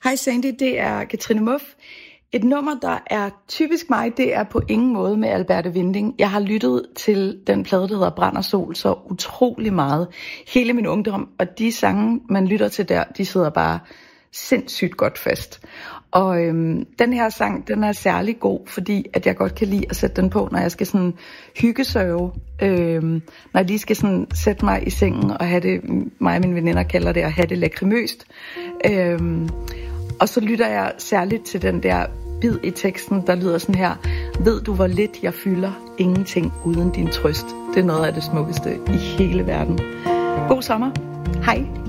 Hej Sandy, det er Katrine Muff. Et nummer, der er typisk mig, det er på ingen måde med Alberte Winding. Jeg har lyttet til den plade, der hedder Brand og Sol, så utrolig meget. Hele min ungdom, og de sange, man lytter til der, de sidder bare sindssygt godt fast. Og den her sang, den er særlig god, fordi at jeg godt kan lide at sætte den på, når jeg skal sådan hyggesøve. Når jeg lige skal sådan sætte mig i sengen og have det, mig og mine veninder kalder det, at have det lakrimøst. Og så lytter jeg særligt til den der bid i teksten, der lyder sådan her: ved du hvor lidt jeg fylder, ingenting uden din trøst. Det er noget af det smukkeste i hele verden. God sommer. Hej.